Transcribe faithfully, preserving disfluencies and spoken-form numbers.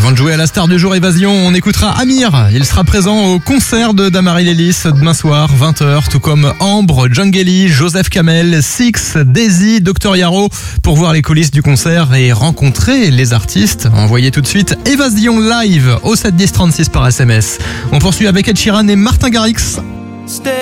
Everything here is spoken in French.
Avant de jouer à la star du jour Évasion, on écoutera Amir. Il sera présent au concert de Damary Lélis demain soir, vingt heures, tout comme Ambre, Djangeli, Joseph Kamel, Six, Daisy, Docteur Yaro, pour voir les coulisses du concert et rencontrer les artistes. Envoyez tout de suite Évasion live au sept dix trente-six par S M S. On poursuit avec Ed Sheeran et Martin Garrix.